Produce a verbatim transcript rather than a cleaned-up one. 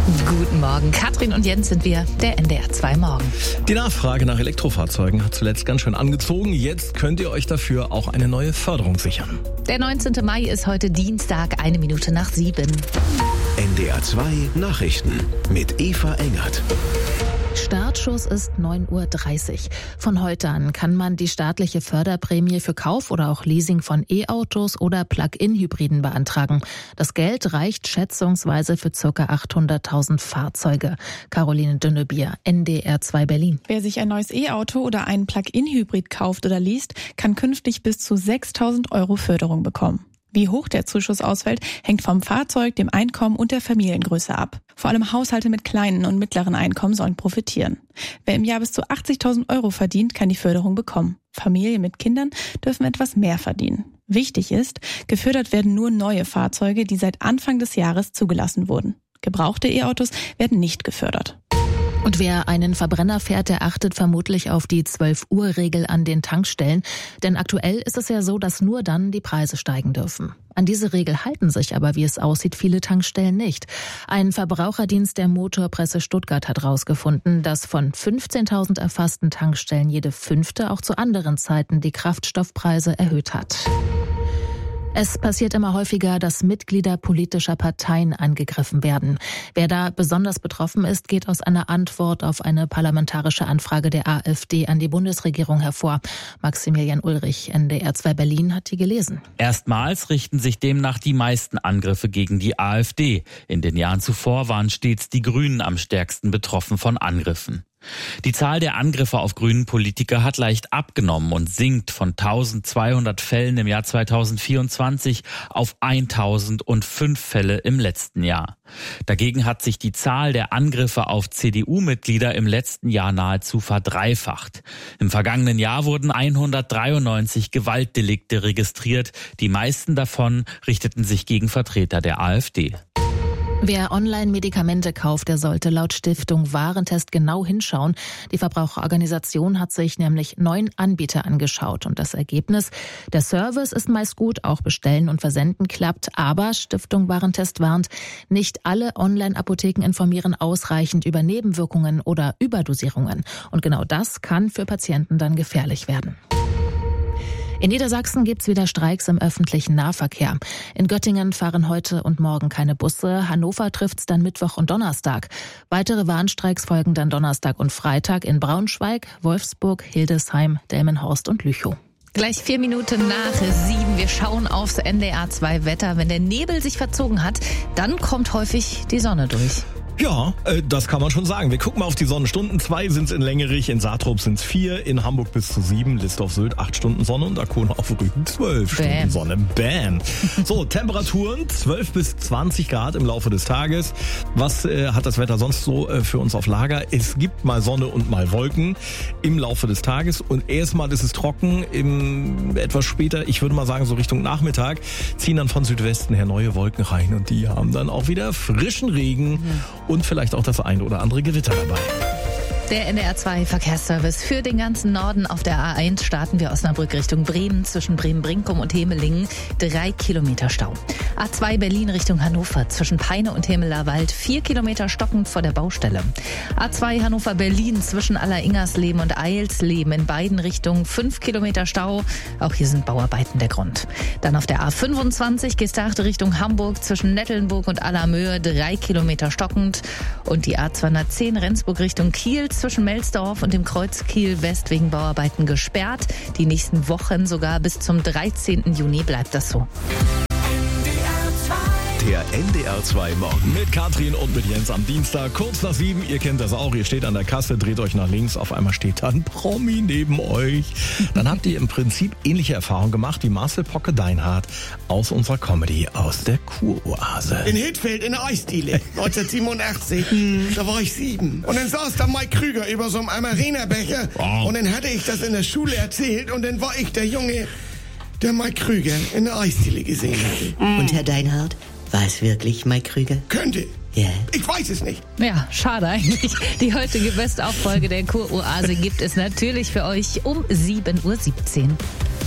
Guten Morgen, Katrin und Jens sind wir, der N D R zwei Morgen. Die Nachfrage nach Elektrofahrzeugen hat zuletzt ganz schön angezogen. Jetzt könnt ihr euch dafür auch eine neue Förderung sichern. Der neunzehnte Mai ist heute Dienstag, eine Minute nach sieben. N D R zwei Nachrichten mit Eva Engert. Startschuss ist neun Uhr dreißig. Von heute an kann man die staatliche Förderprämie für Kauf oder auch Leasing von E-Autos oder Plug-in-Hybriden beantragen. Das Geld reicht schätzungsweise für ca. achthunderttausend Fahrzeuge. Caroline Dünnebier, N D R zwei Berlin. Wer sich ein neues E-Auto oder einen Plug-in-Hybrid kauft oder least, kann künftig bis zu sechstausend Euro Förderung bekommen. Wie hoch der Zuschuss ausfällt, hängt vom Fahrzeug, dem Einkommen und der Familiengröße ab. Vor allem Haushalte mit kleinen und mittleren Einkommen sollen profitieren. Wer im Jahr bis zu achtzigtausend Euro verdient, kann die Förderung bekommen. Familien mit Kindern dürfen etwas mehr verdienen. Wichtig ist, gefördert werden nur neue Fahrzeuge, die seit Anfang des Jahres zugelassen wurden. Gebrauchte E-Autos werden nicht gefördert. Und wer einen Verbrenner fährt, der achtet vermutlich auf die zwölf Uhr Regel an den Tankstellen. Denn aktuell ist es ja so, dass nur dann die Preise steigen dürfen. An diese Regel halten sich aber, wie es aussieht, viele Tankstellen nicht. Ein Verbraucherdienst der Motorpresse Stuttgart hat herausgefunden, dass von fünfzehntausend erfassten Tankstellen jede fünfte auch zu anderen Zeiten die Kraftstoffpreise erhöht hat. Es passiert immer häufiger, dass Mitglieder politischer Parteien angegriffen werden. Wer da besonders betroffen ist, geht aus einer Antwort auf eine parlamentarische Anfrage der AfD an die Bundesregierung hervor. Maximilian Ulrich, N D R zwei Berlin, hat die gelesen. Erstmals richten sich demnach die meisten Angriffe gegen die AfD. In den Jahren zuvor waren stets die Grünen am stärksten betroffen von Angriffen. Die Zahl der Angriffe auf grünen Politiker hat leicht abgenommen und sinkt von eintausendzweihundert Fällen im Jahr zweitausendvierundzwanzig auf eintausendfünf Fälle im letzten Jahr. Dagegen hat sich die Zahl der Angriffe auf C D U-Mitglieder im letzten Jahr nahezu verdreifacht. Im vergangenen Jahr wurden hundertdreiundneunzig Gewaltdelikte registriert. Die meisten davon richteten sich gegen Vertreter der AfD. Wer Online-Medikamente kauft, der sollte laut Stiftung Warentest genau hinschauen. Die Verbraucherorganisation hat sich nämlich neun Anbieter angeschaut. Und das Ergebnis: Der Service ist meist gut, auch Bestellen und Versenden klappt. Aber Stiftung Warentest warnt, nicht alle Online-Apotheken informieren ausreichend über Nebenwirkungen oder Überdosierungen. Und genau das kann für Patienten dann gefährlich werden. In Niedersachsen gibt's wieder Streiks im öffentlichen Nahverkehr. In Göttingen fahren heute und morgen keine Busse. Hannover trifft's dann Mittwoch und Donnerstag. Weitere Warnstreiks folgen dann Donnerstag und Freitag in Braunschweig, Wolfsburg, Hildesheim, Delmenhorst und Lüchow. Gleich vier Minuten nach sieben. Wir schauen aufs N D R zwei Wetter. Wenn der Nebel sich verzogen hat, dann kommt häufig die Sonne durch. Ja, äh, das kann man schon sagen. Wir gucken mal auf die Sonnenstunden. Zwei sind es in Längerich, in Saatrup sind es vier, in Hamburg bis zu sieben, List auf Sylt acht Stunden Sonne und Arkona auf Rügen zwölf Stunden Sonne. Bam. So, Temperaturen zwölf bis zwanzig Grad im Laufe des Tages. Was äh, hat das Wetter sonst so äh, für uns auf Lager? Es gibt mal Sonne und mal Wolken im Laufe des Tages und erstmal ist es trocken. Im, etwas später, ich würde mal sagen so Richtung Nachmittag, ziehen dann von Südwesten her neue Wolken rein und die haben dann auch wieder frischen Regen. Mhm. Und vielleicht auch das eine oder andere Gewitter dabei. Der N D R zwei Verkehrsservice für den ganzen Norden. Auf der A eins starten wir Osnabrück Richtung Bremen. Zwischen Bremen-Brinkum und Hemelingen drei Kilometer Stau. A zwei Berlin Richtung Hannover. Zwischen Peine und Hemelerwald vier Kilometer stockend vor der Baustelle. A zwei Hannover-Berlin zwischen Aller-Ingersleben und Eilsleben in beiden Richtungen fünf Kilometer Stau. Auch hier sind Bauarbeiten der Grund. Dann auf der A fünfundzwanzig Geesthacht Richtung Hamburg zwischen Nettelnburg und Allermöhe drei Kilometer stockend. Und die A zweihundertzehn Rendsburg Richtung Kiel zwischen Melsdorf und dem Kreuz Kiel-West wegen Bauarbeiten gesperrt. Die nächsten Wochen sogar bis zum dreizehnten Juni bleibt das so. Der N D R zwei Morgen. Mit Katrin und mit Jens am Dienstag, kurz nach sieben. Ihr kennt das auch. Ihr steht an der Kasse, dreht euch nach links. Auf einmal steht da ein Promi neben euch. Dann habt ihr im Prinzip ähnliche Erfahrungen gemacht wie Marcel Pocke-Deinhardt aus unserer Comedy aus der Kuroase. In Hittfeld in der Eisdiele, neunzehnhundertsiebenundachtzig. Da war ich sieben. Und dann saß da Mike Krüger über so einem Amarena-Becher. Wow. Und dann hatte ich das in der Schule erzählt. Und dann war ich der Junge, der Mike Krüger in der Eisdiele gesehen hatte. Und Herr Deinhardt? War es wirklich Mike Krüger? Könnte. Ja. Ich weiß es nicht. Ja, schade eigentlich. Die heutige Bestauffolge der Kuroase gibt es natürlich für euch um sieben Uhr siebzehn.